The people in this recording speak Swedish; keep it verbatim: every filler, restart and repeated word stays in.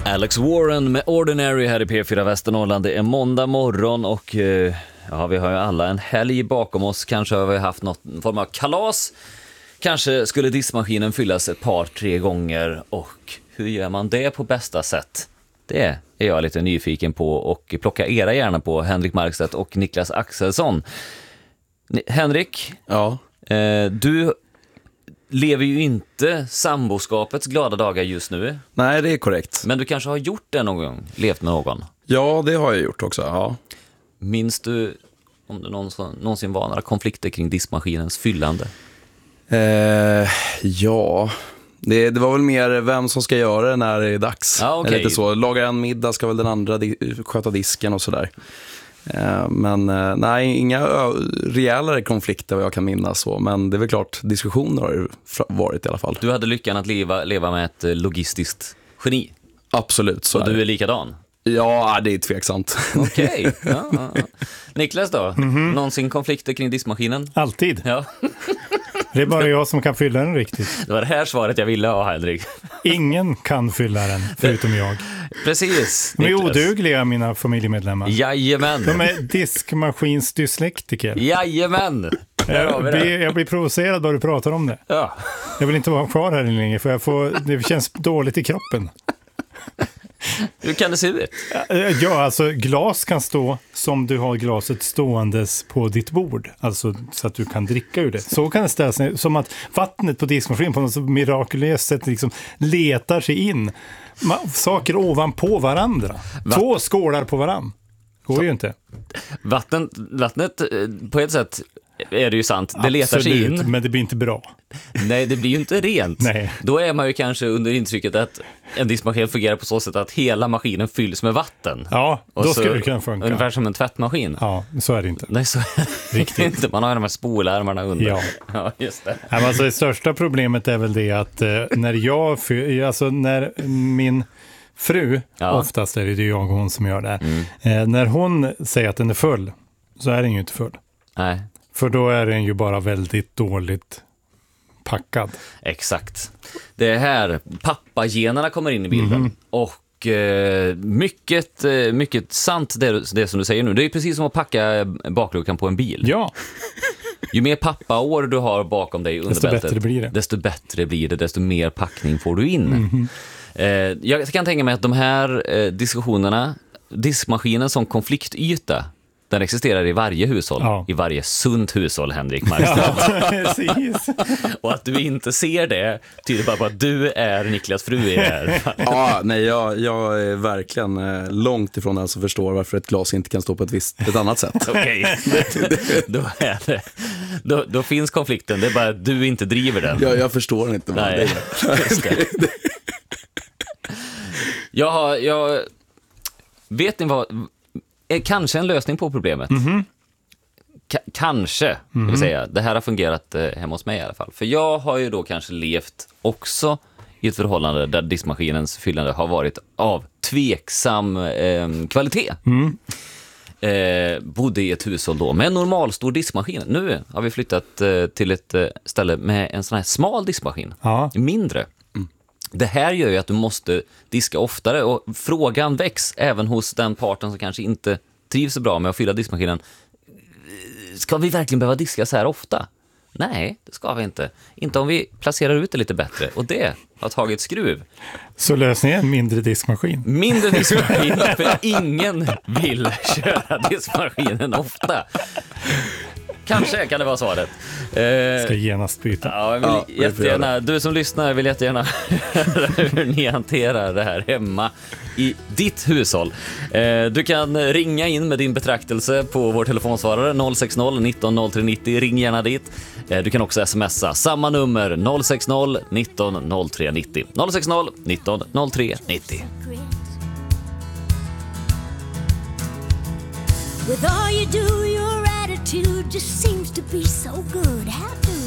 Alex Warren med Ordinary här i P fyra Västernorrland. Det är måndag morgon och eh, ja, vi har ju alla en helg bakom oss. Kanske har vi haft något form av kalas. Kanske skulle diskmaskinen fyllas ett par, tre gånger. Och hur gör man det på bästa sätt? Det är jag lite nyfiken på och plocka era gärna på, Henrik Markstedt och Niklas Axelsson. Henrik, ja. eh, du lever ju inte samboskapets glada dagar just nu. Nej, det är korrekt. Men du kanske har gjort det någon gång, levt med någon. Ja, det har jag gjort också, ja. Minns du om det någonsin, någonsin var några konflikter kring diskmaskinens fyllande? Eh, ja, det, det var väl mer vem som ska göra det när det är dags. Ja, okay. Lite så, lagar en middag ska väl den andra di- sköta disken och sådär. Eh, men eh, nej, inga ö- rejälare konflikter vad jag kan minnas så. Men det är väl klart, diskussioner har det varit i alla fall. Du hade lyckan att leva, leva med ett logistiskt geni. Absolut, så och är du det. är likadan? Ja, det är tveksamt. Okej, okay. ja, ja, ja. Niklas då? Mm-hmm. Någonsin konflikter kring diskmaskinen? Alltid. Ja. Det är bara jag som kan fylla den riktigt. Det var det här svaret jag ville ha, Henrik. Ingen kan fylla den, förutom jag. Precis. De är odugliga, mina familjemedlemmar. Jajamän. De är diskmaskinsdyslektiker. Jajamän. Jag blir, jag blir provocerad bara du pratar om det. Ja. Jag vill inte vara kvar här längre, för jag får, det känns dåligt i kroppen. Hur kan det se ut? Ja, alltså glas kan stå som du har glaset ståendes på ditt bord. Alltså så att du kan dricka ur det. Så kan det ställas ner, som att vattnet på diskmaskinen på något så mirakulöst sätt liksom letar sig in. Ma- saker ovanpå varandra. Va? Två skålar på varann. Går så, ju inte. Vatten, vattnet på ett sätt är det ju sant. Det letar sig in. Men det blir inte bra. Nej, det blir ju inte rent. Nej. Då är man ju kanske under intrycket att en diskmaskin fungerar på så sätt att hela maskinen fylls med vatten. Ja, då och skulle det kunna funka. Ungefär som en tvättmaskin. Ja, så är det inte. Nej, så är det riktigt inte. Man har de här spolarmarna under. Ja, ja just det. Ja, alltså, det största problemet är väl det att eh, när jag, alltså när min fru, ja. Oftast är det ju jag och hon som gör det, mm. eh, när hon säger att den är full, så är den ju inte full. Nej. För då är den ju bara väldigt dåligt packad. Exakt. Det är här pappagenerna kommer in i bilden. Mm. Och eh, mycket, eh, mycket sant det, det som du säger nu. Det är precis som att packa bakluckan på en bil. Ja. Ju mer pappaår du har bakom dig under desto bältet, bättre blir det. Desto bättre blir det, desto mer packning får du in. Mm. Eh, jag kan tänka mig att de här eh, diskussionerna, diskmaskinen som konfliktyta, den existerar i varje hushåll, ja. I varje sunt hushåll, Henrik Markstedt. Ja, precis. Och att du inte ser det tyder bara på att du är Niklas fru i det här. Ja, nej, jag, jag är verkligen eh, långt ifrån den som förstår varför ett glas inte kan stå på ett, visst, ett annat sätt. Okej, då är det. Då, då finns konflikten, det är bara att du inte driver den. Ja, jag förstår inte vad nej, det är. Just det. Jag har, jag vet ni vad... Kanske en lösning på problemet. Mm-hmm. K- kanske, mm-hmm. vill säga. Det här har fungerat eh, hemma hos mig i alla fall. För jag har ju då kanske levt också i ett förhållande där diskmaskinens fyllande har varit av tveksam eh, kvalitet. Mm. Eh, bodde i ett hushåll då med en normalstor diskmaskin. Nu har vi flyttat eh, till ett eh, ställe med en sån här smal diskmaskin. Ja. Mindre. Mm. Det här gör ju att du måste diska oftare, och frågan väcks även hos den parten som kanske inte trivs så bra med att fylla diskmaskinen. Ska vi verkligen behöva diska så här ofta? Nej, det ska vi inte. Inte om vi placerar ut det lite bättre, och det har tagit skruv. Så lösningen är en mindre diskmaskin? Mindre diskmaskin, för ingen vill köra diskmaskinen ofta. Kanske kan det vara svaret. Eh, Ska genast byta. Ja, jag vill ja, jättegärna, du som lyssnar vill jättegärna höra hur ni hanterar det här hemma i ditt hushåll. Eh, du kan ringa in med din betraktelse på vår telefonsvarare noll sex noll nitton noll tre nittio. Ring gärna dit. Eh, du kan också smsa samma nummer noll sex noll nitton noll tre nittio. noll sex noll nitton noll tre nittio. With all you do, your attitude just seems to be so good. How do